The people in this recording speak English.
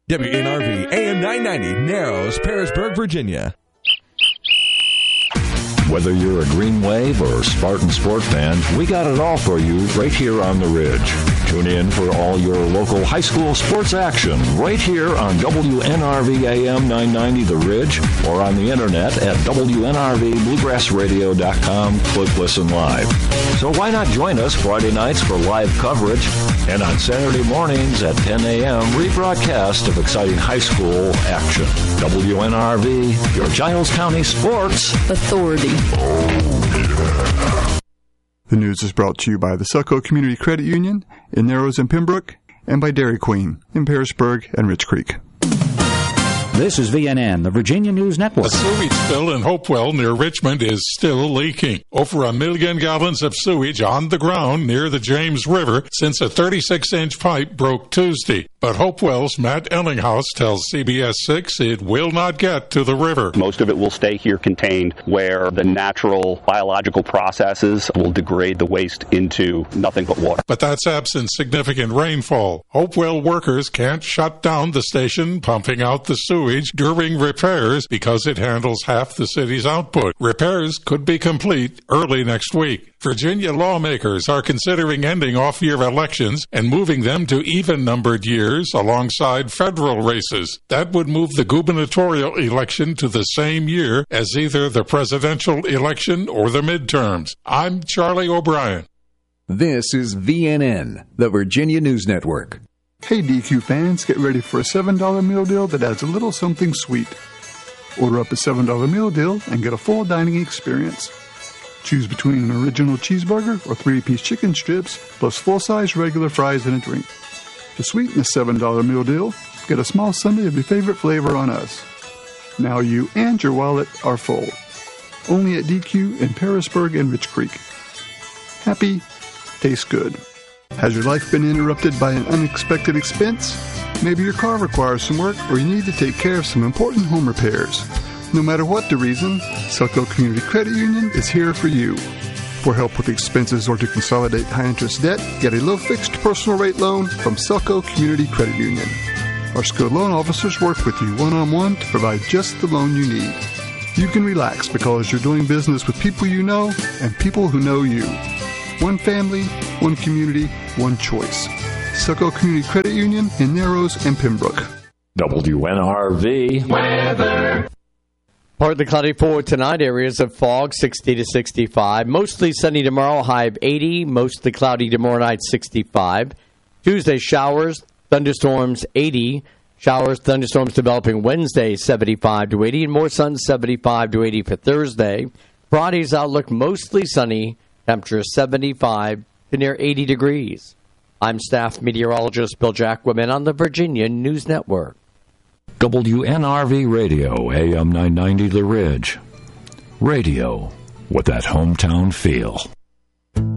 WNRV AM 990, Narrows, Parisburg, Virginia. Whether you're a Green Wave or Spartan Sport fan, we got it all for you right here on the Ridge. Tune in for all your local high school sports action right here on WNRV AM 990 The Ridge or on the internet at WNRVBluegrassRadio.com. Click Listen Live. So why not join us Friday nights for live coverage and on Saturday mornings at 10 a.m. rebroadcast of exciting high school action. WNRV, your Giles County Sports Authority. The news is brought to you by the Succo Community Credit Union in Narrows and Pembroke and by Dairy Queen in Parisburg and Rich Creek. This is VNN, the Virginia News Network. A sewage spill in Hopewell near Richmond is still leaking. Over 1 million gallons of sewage on the ground near the James River since a 36-inch pipe broke Tuesday. But Hopewell's Matt Ellinghaus tells CBS 6 it will not get to the river. Most of it will stay here contained where the natural biological processes will degrade the waste into nothing but water. But that's absent significant rainfall. Hopewell workers can't shut down the station pumping out the sewage during repairs because it handles half the city's output. Repairs could be complete early next week. Virginia lawmakers are considering ending off-year elections and moving them to even-numbered years alongside federal races. That would move the gubernatorial election to the same year as either the presidential election or the midterms. I'm Charlie O'Brien. This is VNN, the Virginia News Network. Hey DQ fans, get ready for a $7 meal deal that adds a little something sweet. Order up a $7 meal deal and get a full dining experience. Choose between an original cheeseburger or 3-piece chicken strips plus full-size regular fries and a drink. To sweeten the $7 meal deal, get a small sundae of your favorite flavor on us. Now you and your wallet are full. Only at DQ in Parisburg and Rich Creek. Happy, tastes good. Has your life been interrupted by an unexpected expense? Maybe your car requires some work or you need to take care of some important home repairs. No matter what the reason, Succo Community Credit Union is here for you. For help with expenses or to consolidate high-interest debt, get a low-fixed personal rate loan from Succo Community Credit Union. Our skilled loan officers work with you one-on-one to provide just the loan you need. You can relax because you're doing business with people you know and people who know you. One family, one community, one choice. Succo Community Credit Union in Narrows and Pembroke. WNRV weather. Partly cloudy for tonight. Areas of fog, 60 to 65. Mostly sunny tomorrow, high of 80. Mostly cloudy tomorrow night, 65. Tuesday, showers, thunderstorms, 80. Showers, thunderstorms developing Wednesday, 75 to 80. And more sun, 75 to 80 for Thursday. Friday's outlook, mostly sunny. Temperature 75 to near 80 degrees. I'm staff meteorologist Bill Jacquemin on the Virginia News Network. WNRV Radio, AM 990 The Ridge. Radio with that hometown feel.